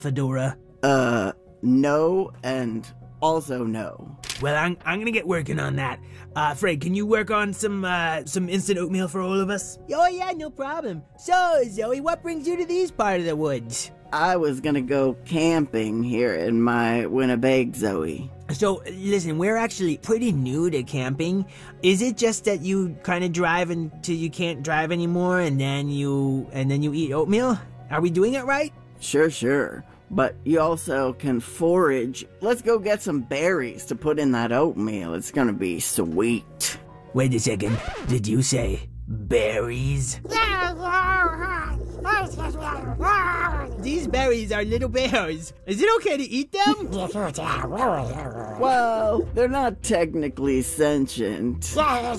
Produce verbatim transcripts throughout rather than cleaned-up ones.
fedora? Uh, no and also no. Well, I'm, I'm gonna get working on that. Uh, Fred, can you work on some, uh, some instant oatmeal for all of us? Oh yeah, no problem. So, Zoe, what brings you to these part of the woods? I was gonna go camping here in my Winnebago Zoe. So, listen, we're actually pretty new to camping. Is it just that you kind of drive until you can't drive anymore and then you, and then you eat oatmeal? Are we doing it right? Sure, sure. But you also can forage. Let's go get some berries to put in that oatmeal. It's gonna be sweet. Wait a second. Did you say berries? These berries are little bears. Is it okay to eat them? Well, they're not technically sentient.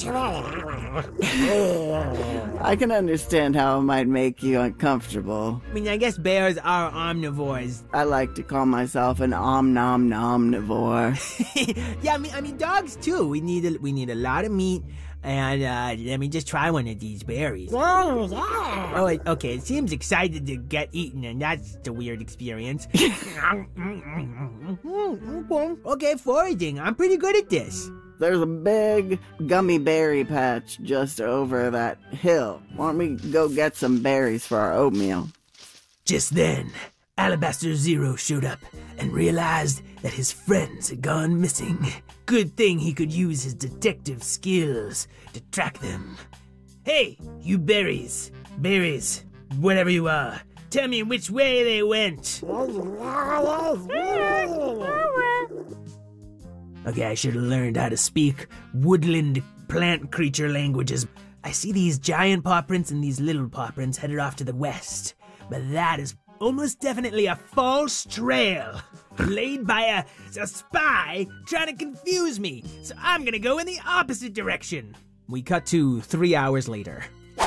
I can understand how it might make you uncomfortable. I mean, I guess bears are omnivores. I like to call myself an om-nom-nomnivore. Yeah, I mean, I mean, dogs too. We need a, we need a lot of meat. And, uh, let me just try one of these berries. Oh, yeah. Oh, it, okay, it seems excited to get eaten, and that's a weird experience. Okay, foraging. I'm pretty good at this. There's a big gummy berry patch just over that hill. Why don't we go get some berries for our oatmeal? Just then, Alabaster Zero showed up and realized that his friends had gone missing. Good thing he could use his detective skills to track them. Hey, you berries, berries, whatever you are, tell me which way they went. Okay, I should have learned how to speak woodland plant creature languages. I see these giant paw prints and these little paw prints headed off to the west, but that is almost definitely a false trail laid by a, a spy trying to confuse me, so I'm gonna go in the opposite direction. We cut to three hours later.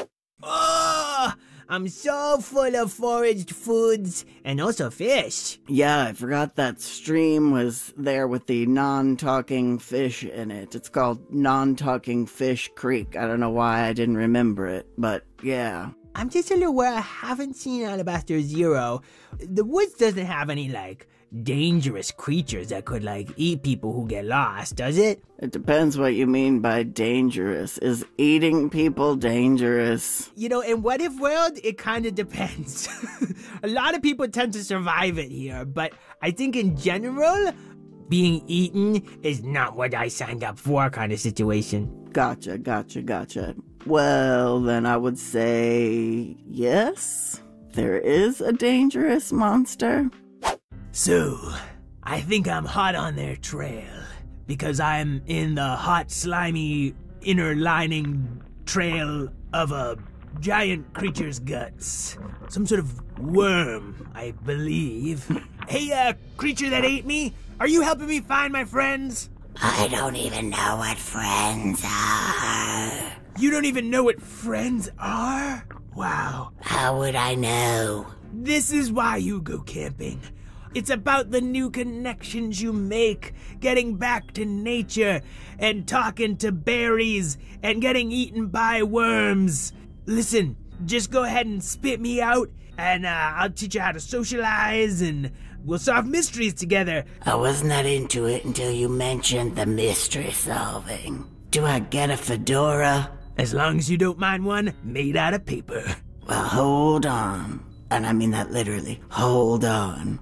Oh, I'm so full of foraged foods and also fish. Yeah, I forgot that stream was there with the non-talking fish in it. It's called Non-Talking Fish Creek. I don't know why I didn't remember it, but yeah. I'm just a little where I haven't seen Alabaster Zero. The woods doesn't have any, like, dangerous creatures that could, like, eat people who get lost, does it? It depends what you mean by dangerous. Is eating people dangerous? You know, in What If World, it kind of depends. A lot of people tend to survive it here, but I think in general, being eaten is not what I signed up for kind of situation. Gotcha, gotcha, gotcha. Well, then I would say yes, there is a dangerous monster. So, I think I'm hot on their trail, because I'm in the hot, slimy, inner lining trail of a giant creature's guts. Some sort of worm, I believe. Hey, uh, creature that ate me, are you helping me find my friends? I don't even know what friends are. You don't even know what friends are? Wow. How would I know? This is why you go camping. It's about the new connections you make, getting back to nature, and talking to berries, and getting eaten by worms. Listen, just go ahead and spit me out, and uh, I'll teach you how to socialize, and we'll solve mysteries together. I was not into it until you mentioned the mystery solving. Do I get a fedora? As long as you don't mind one made out of paper. Well, hold on. And I mean that literally. Hold on.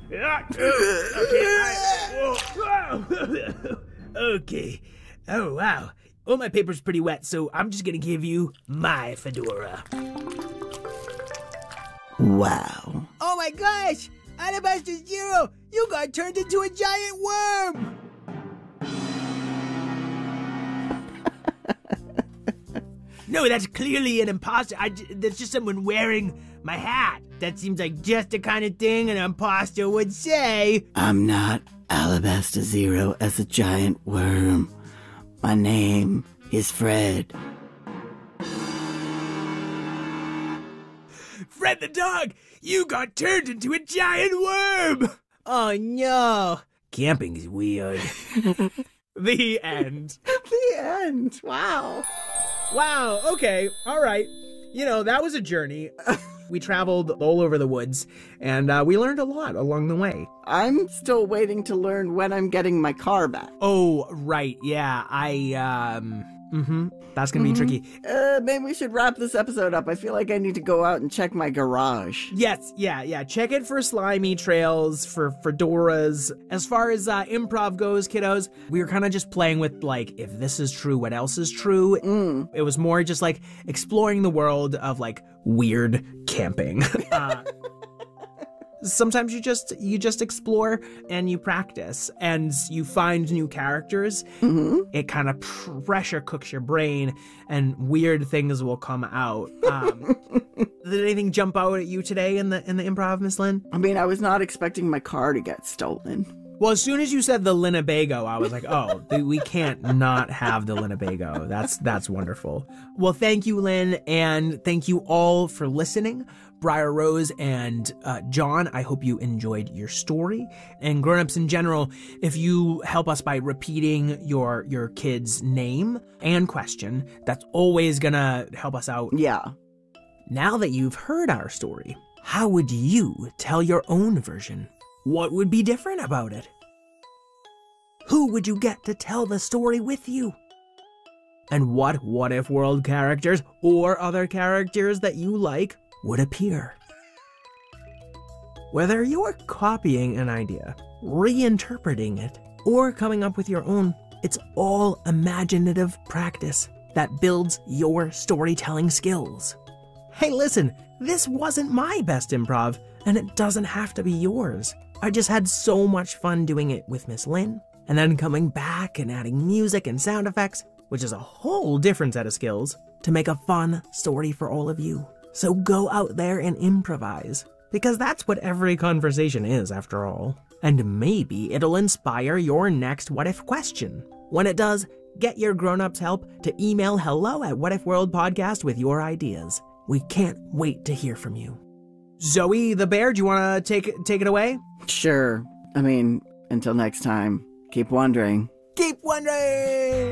Okay. Oh, wow. All my paper's pretty wet, so I'm just gonna give you my fedora. Wow. Oh my gosh! Alabaster Zero, you got turned into a giant worm! No, that's clearly an imposter. I, that's just someone wearing my hat. That seems like just the kind of thing an imposter would say. I'm not Alabaster Zero as a giant worm. My name is Fred. Fred the dog, you got turned into a giant worm. Oh no. Camping is weird. The end. The end. Wow. Wow, okay, alright. you know, that was a journey. We traveled all over the woods, and uh, we learned a lot along the way. I'm still waiting to learn when I'm getting my car back. Oh, right. Yeah, I, um, mm-hmm. That's gonna be tricky. Uh, maybe we should wrap this episode up. I feel like I need to go out and check my garage. Yes, yeah, yeah. Check it for slimy trails, for fedoras. As far as uh, improv goes, kiddos, we were kind of just playing with, like, if this is true, what else is true? Mm. It was more just, like, exploring the world of, like, weird camping. uh, sometimes you just you just explore and you practice and you find new characters. Mm-hmm. It kind of pressure cooks your brain and weird things will come out. Um, did anything jump out at you today in the in the improv, Miss Lynn? I mean, I was not expecting my car to get stolen. Well, as soon as you said the Winnebago, I was like, oh, th- we can't not have the Winnebago. That's that's wonderful. Well, thank you, Lynn, and thank you all for listening. Briar Rose and uh, John, I hope you enjoyed your story. And grown-ups in general, if you help us by repeating your your kid's name and question, that's always gonna help us out. Yeah. Now that you've heard our story, how would you tell your own version? What would be different about it? Who would you get to tell the story with you? And what What If World characters or other characters that you like would appear? Whether you're copying an idea, reinterpreting it, or coming up with your own, it's all imaginative practice that builds your storytelling skills. Hey, listen, this wasn't my best improv, and it doesn't have to be yours. I just had so much fun doing it with Miss Lynn, and then coming back and adding music and sound effects, which is a whole different set of skills, to make a fun story for all of you. So go out there and improvise, because that's what every conversation is, after all. And maybe it'll inspire your next What If question. When it does, get your grown-ups help to email hello at What If World Podcast with your ideas. We can't wait to hear from you. Zoe the bear, do you want to take take it away? Sure. I mean, until next time, keep wondering. Keep wondering!